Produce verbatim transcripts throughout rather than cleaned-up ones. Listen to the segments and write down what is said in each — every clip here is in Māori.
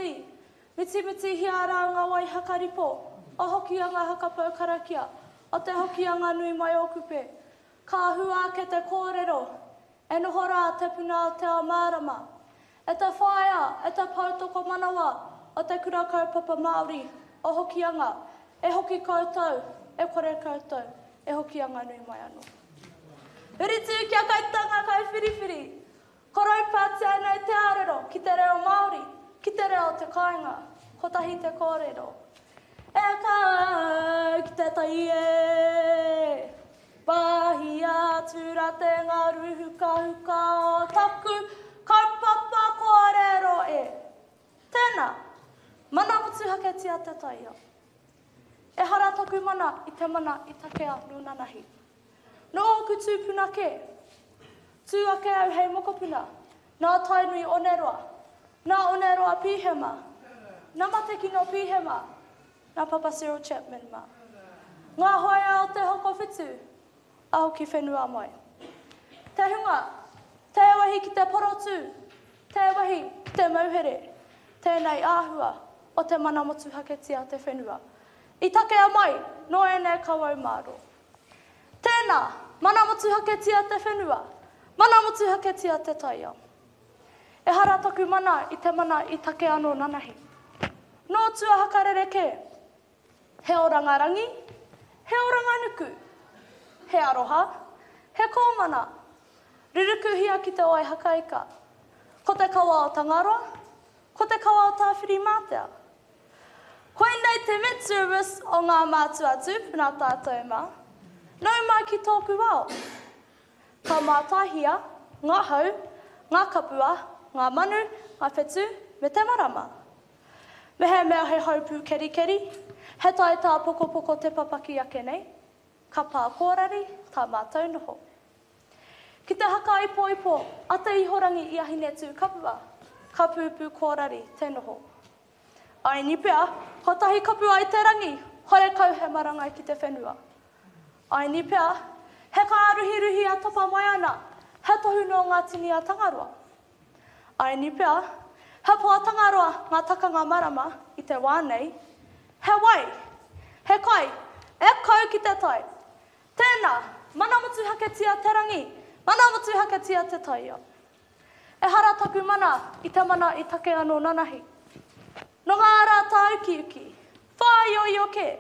miti. Miti miti hiara ngā wai hakaripo. O hoki a ngā hakapau karakia. O te hoki a ngā nui mai o kupe. Ka hua ke te kōrero. E noho rā te puna o te ao mārama. E te whaia, e te pautoko manawa. O te kura kaupapa Māori. O hoki a ngā. E hoki koutou. E kore koutou. E hoki a ngā nui mai anō. Huritu kia kaitanga kai whiriwhiri. Korau pātia nei te arero. Ki te reo Māori. Ki te reo te kāinga. Kotahi te kōrero. E kau ki te tai e. Pahi atura te ngā ruhuka huka o taku. Kaupapa kōrero e. Tēnā. Mana mutu haketia te taia. E hara taku mana i te mana i takea nunanahi. No oku tūpuna ke. Tū ake au hei mokopuna. Nā tainui oneroa. Nā oneroa pihema. Nā mateki no pihema. Nā Papa Cyril Chapman ma. Ngā hoia o te hoko whitu. Aho ki whenua mai. Te hunga. Te wahi ki te porotu. Te wahi ki te mauhere. Tēnei āhua o te mana motu haketia te whenua. I takea mai, no e nei kawau māro. Tēnā, mana motu haketia te whenua. Mana motu haketia te taia. E hara taku mana i te mana i take anō nanahi. Nō tua hakarere ke. He orangarangi, he oranganuku, he aroha, he kōmana. Riruku hia ki te oai hakaika. Ko te kawa o Tangaroa, ko te kawa o Tāwhiri Mātea. Koe nei te Met Service o ngā mātua tūpuna tātou mā. Nau mai ki tōku wao. Ka mātahia, ngā hau, ngā kapua, ngā manu, ngā whetu, me te marama. Me he mea he haupū keri keri, he tai tā poko poko te papaki ake nei, ka pā kōrari, tā mātou noho. Ki te haka ipo ipo, ata i horangi i ahine tū kapua, ka pūpū kōrari te noho. Ai ni pea, ko tahi kapua i te rangi, hore kau he marangai ki te whenua. Ai ni pea, he ka aruhi ruhi a topa mai ana, he tohu no ngā tini a Tangaroa. Ai ni pea, he poa Tangaroa ngā takanga marama i te wānei, he wai, he kai, e kau ki te tai. Tēnā, mana motu haketia te rangi, mana motu haketia te taia. E hara taku mana i te mana i take anō nanahi. No ngā rā tā uki uki, whai oi o ke.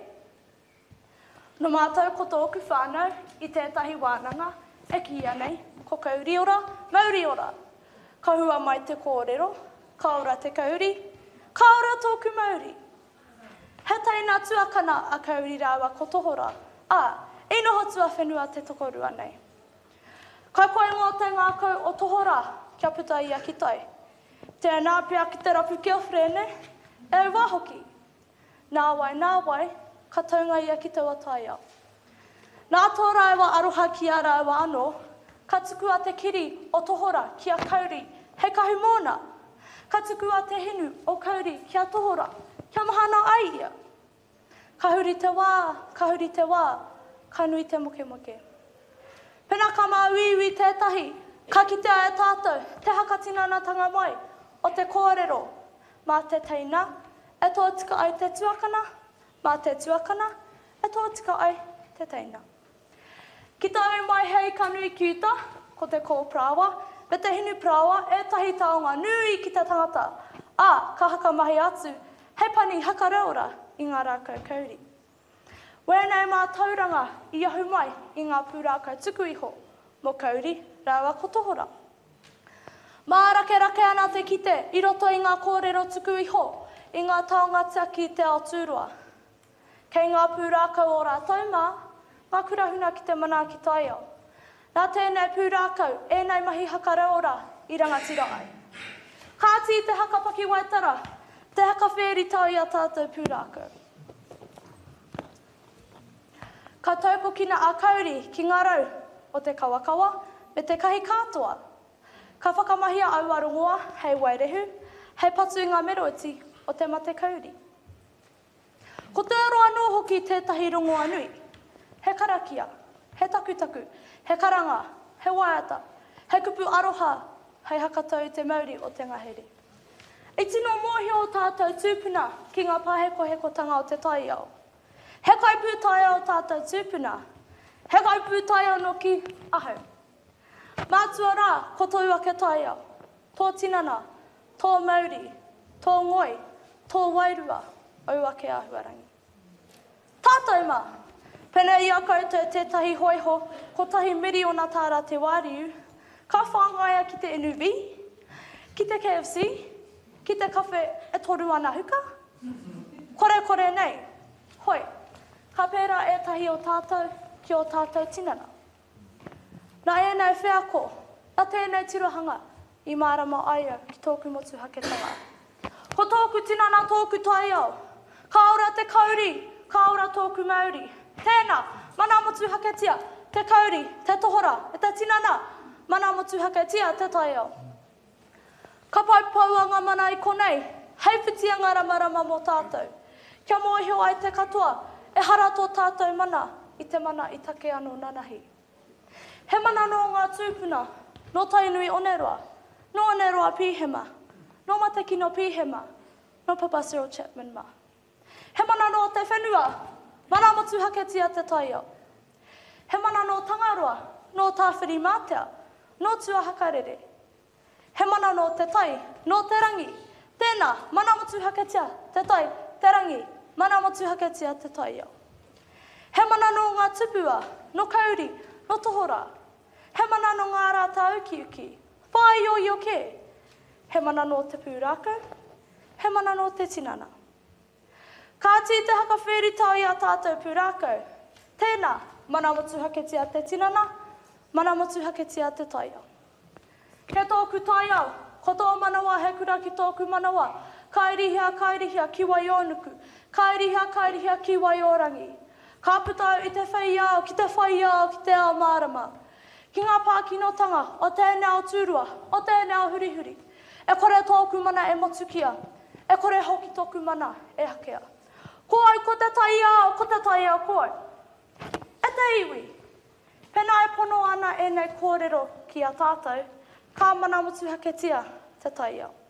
No mātou ko tōku whānau i tētahi wānanga, e ki anei, ko kauri ora, mauri ora. Ka hua mai te kōrero, ka ora te kauri, ka ora tōku mauri. He teina tuakana a kauri rāua ko tohora, a, e noho tua whenua te tokoru anei. Ka koe ngō te ngākau o tohora, kia puta ia ki tai. Tēnā pia ki te rapu ki o whrene, e wahoki. Nā wai, nā wai, ka taunga ia ki te wataia. Nā tō raiwa aroha ki a raiwa anō, ka tuku a te kiri o tohora ki a kauri, he kahu mōna. Ka tuku a te hinu o kauri ki a tohora, kia mahana ai ia. Ka huri te wā, ka huri te wā, ka nui te moke moke. Pena ka mā uiui tētahi, ka kitea e tātou, te hakatinanatanga mai, o te kōrero, mā te teina, e tō tika ai te tuakana, mā te tuakana, e tō tika ai te teina. Ki tau mai hei ka nui kiuta, ko te kōprawa, me te hinu prawa, e tahi taonga nui ki te tangata. A, ka haka mahi atu, hei pani haka reora i ngā rākau kauri. Wēnei mā tauranga i ahu mai i ngā pūrākau tuku iho, mō kauri, rāua ko tohora. Mā rake rake ana te kite, i roto i ngā kōrero tuku iho, i ngā taonga ki te Aotearoa. Kei ngā pūrākau o rātou mā, ngā kurahuna ki te mana ki taia. Nā tēnei pūrākau, e nei mahi haka reora i rangatira ai. Kāti te hakapaki waitara, te haka whēri tau i a tātou pūrākau. Ka taupokina a kauri ki ngā rau o te kawakawa me te kahi katoa. Ka whakamahia au arongoa hei wairehu, hei patu ngā meroiti o te mate kauri. Ko te aroa nō hoki tētahi rongoa nui, he karakia, he takutaku, he karanga, he waiata, he kupu aroha, hei hakatau te mauri o te ngahere. I tino mohi o tātou tūpuna ki ngā pāheko hekotanga o te tai au. He kai pūtai o tātou tūpuna. He kai pūtai o no ki ahu. Mātua rā, ko tō ake tai au. Tō tinana, tō Māori, tō ngoi, tō wairua, au ake ahuarangi. Tātou mā, pēnei ia koutou tētahi hoiho, ko tahi miriona tāra te wāriu, ka whāngaia ki te N U V, ki te K F C, ki te kawhe e toru ana huka. Kore kore nei, hoi, ka pērā e tahi o tātou ki o tātou tinana. Nā e nei whiako, nā tēnei tirohanga i mārama aia ki tōku motu haketanga. Ko tōku tinana tōku tai au, ka ora te kauri, ka ora tōku Māori. Tēnā, mana motu haketia, te kauri, te tohora, e te tinana, mana motu haketia, te tai au. Ka pai pauanga mana i konei, heipitianga ramarama mō tātou. Kia mōhio ai te katoa, e hara tō tātou mana, i te mana i take anō nanahi. He mana no ngā tūpuna, no tainui oneroa, no oneroa pīhema, no mateki no pīhema, no Papa Cyril Chapman ma. He mana no te whenua, mana motu haketia te tai au. He mana no tangaroa, no tāwhiri mātea, no tua hakarere. He mana no te tai, no te rangi. Tēnā, mana motu haketia, te tai, te rangi, mana motu haketia te tai au. He mana no ngā tupua, no kauri, no tohora. He mana no ngā rāta uki uki, whai o i o ke. He mana no te pūrākau, he mana no te tinana. Ka tī te haka whiri tau i a tātou pūrākau. Tēnā, mana motu haketia te tinana, mana motu haketia te tai au. He tōku tai au, ko tō manawa he kura ki tōku manawa, kairihia, kairihia ki wai ōnuku, kairihia, kairihia ki wai ōrangi. Ka putau i te whai au, ki te whai au, ki te ao mārama. Ki ngā pākinotanga, o tēnei ao tūrua, o tēnei ao hurihuri. E kore tōku mana e motukia, e kore hoki tōku mana e hakea. Ko ai, ko te tai au, ko te tai au koe. E te iwi, pēnā e pono ana e nei kōrero ki a tātou, ka mana motu haketia te tai au.